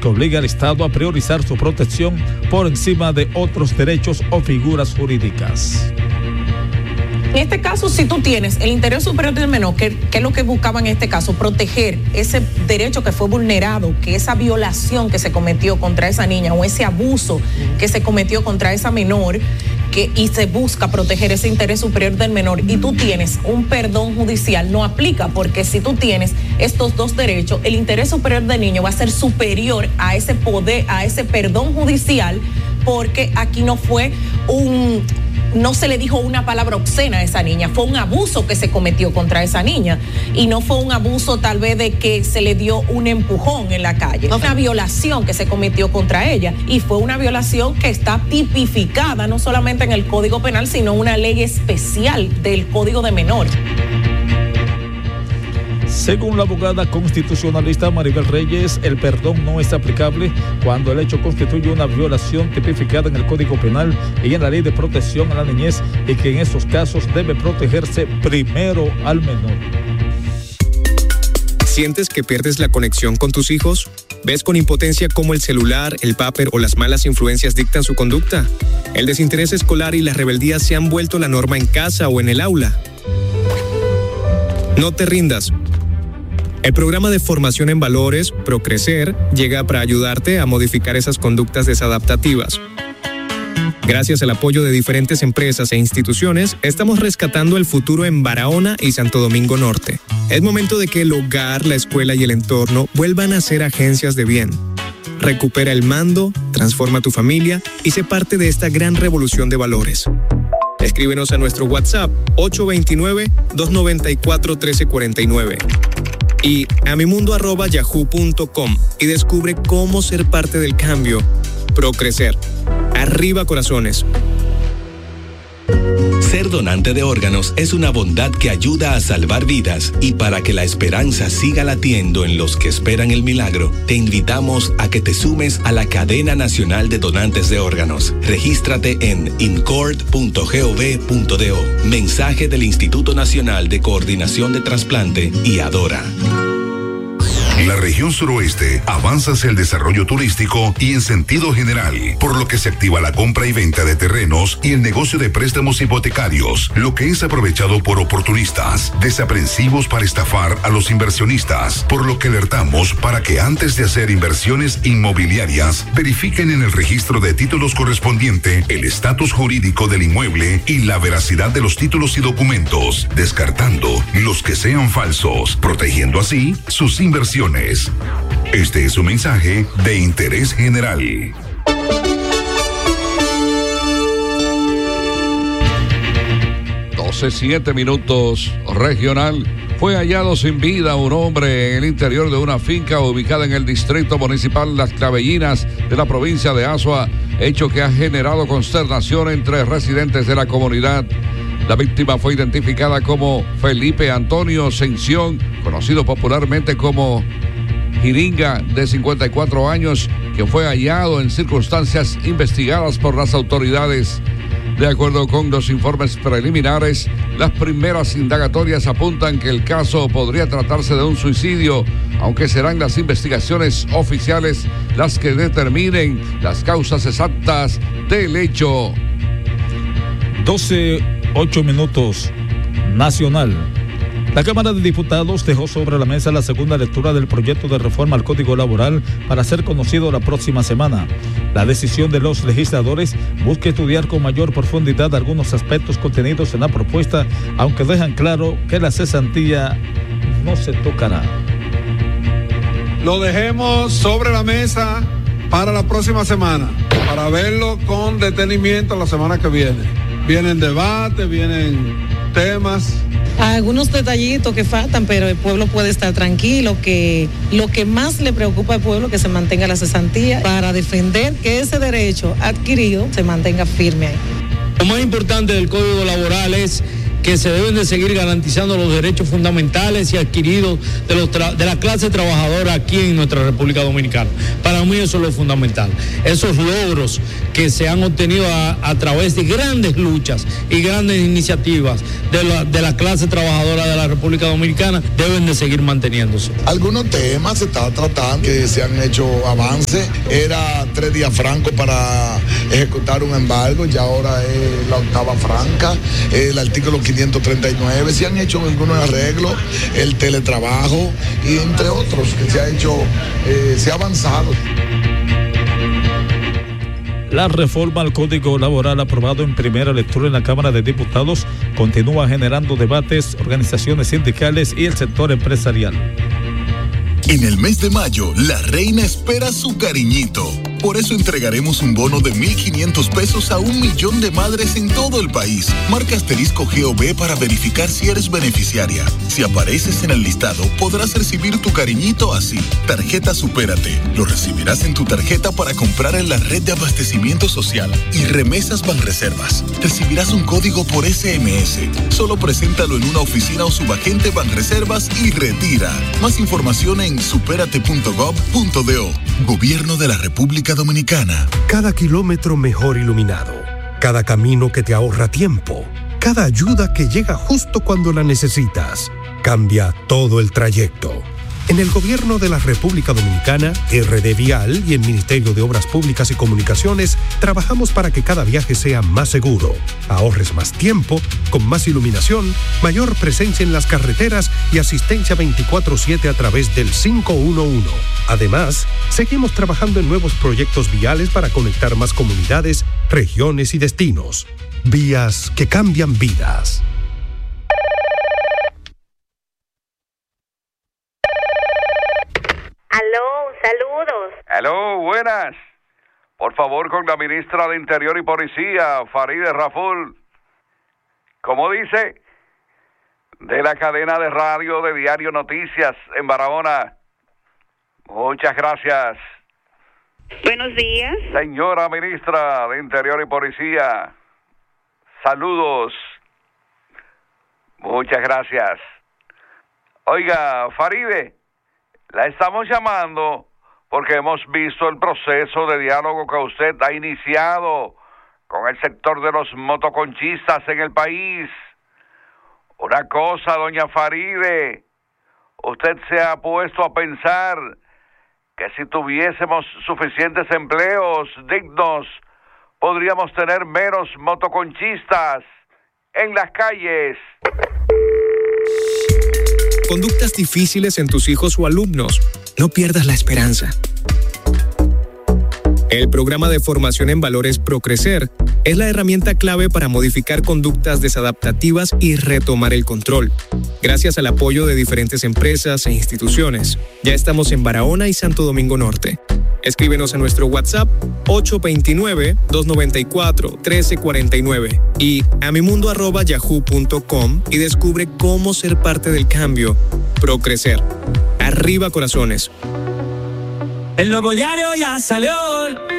que obliga al Estado a priorizar su protección por encima de otros derechos o figuras jurídicas. En este caso, si tú tienes el interés superior del menor, que es lo que buscaba en este caso, proteger ese derecho que fue vulnerado, que esa violación que se cometió contra esa niña o ese abuso que se cometió contra esa menor, y se busca proteger ese interés superior del menor, y tú tienes un perdón judicial, no aplica, porque si tú tienes estos dos derechos, el interés superior del niño va a ser superior a ese poder, a ese perdón judicial, porque aquí no se le dijo una palabra obscena a esa niña, fue un abuso que se cometió contra esa niña, y no fue un abuso tal vez de que se le dio un empujón en la calle, fue una violación que se cometió contra ella, y fue una violación que está tipificada no solamente en el Código Penal, sino una ley especial del Código de Menores. Según la abogada constitucionalista Maribel Reyes, el perdón no es aplicable cuando el hecho constituye una violación tipificada en el Código Penal y en la Ley de Protección a la Niñez, y que en esos casos debe protegerse primero al menor. ¿Sientes que pierdes la conexión con tus hijos? ¿Ves con impotencia cómo el celular, el vapor o las malas influencias dictan su conducta? ¿El desinterés escolar y la rebeldía se han vuelto la norma en casa o en el aula? No te rindas. El programa de formación en valores, Procrecer, llega para ayudarte a modificar esas conductas desadaptativas. Gracias al apoyo de diferentes empresas e instituciones, estamos rescatando el futuro en Barahona y Santo Domingo Norte. Es momento de que el hogar, la escuela y el entorno vuelvan a ser agencias de bien. Recupera el mando, transforma tu familia y sé parte de esta gran revolución de valores. Escríbenos a nuestro WhatsApp 829-294-1349 y amimundo@yahoo.com y descubre cómo ser parte del cambio. Procrecer. Arriba corazones. Ser donante de órganos es una bondad que ayuda a salvar vidas, y para que la esperanza siga latiendo en los que esperan el milagro, te invitamos a que te sumes a la Cadena Nacional de Donantes de Órganos. Regístrate en incord.gov.do. Mensaje del Instituto Nacional de Coordinación de Trasplante y Adora. La región suroeste avanza hacia el desarrollo turístico y en sentido general, por lo que se activa la compra y venta de terrenos y el negocio de préstamos hipotecarios, lo que es aprovechado por oportunistas, desaprensivos para estafar a los inversionistas, por lo que alertamos para que antes de hacer inversiones inmobiliarias, verifiquen en el registro de títulos correspondiente el estatus jurídico del inmueble y la veracidad de los títulos y documentos, descartando los que sean falsos, protegiendo así sus inversiones. Este es un mensaje de interés general. 12:07 regional. Fue hallado sin vida un hombre en el interior de una finca ubicada en el distrito municipal Las Clavellinas de la provincia de Azua, hecho que ha generado consternación entre residentes de la comunidad. La víctima fue identificada como Felipe Antonio Sención, conocido popularmente como Jiringa, de 54 años, quien fue hallado en circunstancias investigadas por las autoridades. De acuerdo con los informes preliminares, las primeras indagatorias apuntan que el caso podría tratarse de un suicidio, aunque serán las investigaciones oficiales las que determinen las causas exactas del hecho. 12:08 nacional. La Cámara de Diputados dejó sobre la mesa la segunda lectura del proyecto de reforma al Código Laboral para ser conocido la próxima semana. La decisión de los legisladores busca estudiar con mayor profundidad algunos aspectos contenidos en la propuesta, aunque dejan claro que la cesantía no se tocará. Lo dejemos sobre la mesa para la próxima semana, para verlo con detenimiento la semana que viene. Vienen debates, vienen temas. Algunos detallitos que faltan, pero el pueblo puede estar tranquilo, que lo que más le preocupa al pueblo es que se mantenga la cesantía para defender que ese derecho adquirido se mantenga firme ahí. Lo más importante del Código Laboral es que se deben de seguir garantizando los derechos fundamentales y adquiridos de la clase trabajadora aquí en nuestra República Dominicana. Para mí eso es lo fundamental. Esos logros que se han obtenido a través de grandes luchas y grandes iniciativas de la clase trabajadora de la República Dominicana deben de seguir manteniéndose. Algunos temas se está tratando, que se han hecho avances. Era 3 días francos para ejecutar un embargo, ya ahora es la octava franca, el artículo 539, se han hecho algunos arreglos, el teletrabajo y entre otros que se ha hecho, se ha avanzado. La reforma al Código Laboral aprobado en primera lectura en la Cámara de Diputados continúa generando debates, organizaciones sindicales y el sector empresarial. En el mes de mayo, la reina espera su cariñito. Por eso entregaremos un bono de 1,500 pesos a 1 millón de madres en todo el país. Marca *GOV para verificar si eres beneficiaria. Si apareces en el listado, podrás recibir tu cariñito así. Tarjeta Supérate. Lo recibirás en tu tarjeta para comprar en la red de abastecimiento social y remesas Banreservas. Recibirás un código por SMS. Solo preséntalo en una oficina o subagente Banreservas y retira. Más información en supérate.gov.do. Gobierno de la República Dominicana. Cada kilómetro mejor iluminado, cada camino que te ahorra tiempo, cada ayuda que llega justo cuando la necesitas, cambia todo el trayecto. En el Gobierno de la República Dominicana, RD Vial y el Ministerio de Obras Públicas y Comunicaciones trabajamos para que cada viaje sea más seguro, ahorres más tiempo, con más iluminación, mayor presencia en las carreteras y asistencia 24/7 a través del 511. Además, seguimos trabajando en nuevos proyectos viales para conectar más comunidades, regiones y destinos. Vías que cambian vidas. Aló, saludos. Aló, buenas. Por favor, con la ministra de Interior y Policía, Farideh Raful. ¿Cómo dice? De la cadena de radio de Diario Noticias en Barahona. Muchas gracias. Buenos días. Señora ministra de Interior y Policía, saludos. Muchas gracias. Oiga, Farideh, la estamos llamando porque hemos visto el proceso de diálogo que usted ha iniciado con el sector de los motoconchistas en el país. Una cosa, doña Farideh, usted se ha puesto a pensar que si tuviésemos suficientes empleos dignos, podríamos tener menos motoconchistas en las calles. Conductas difíciles en tus hijos o alumnos. No pierdas la esperanza. El programa de formación en valores ProCrecer es la herramienta clave para modificar conductas desadaptativas y retomar el control. Gracias al apoyo de diferentes empresas e instituciones, ya estamos en Barahona y Santo Domingo Norte. Escríbenos a nuestro WhatsApp 829-294-1349 y amimundo@yahoo.com y descubre cómo ser parte del cambio. ProCrecer. Arriba corazones. El nuevo diario ya salió.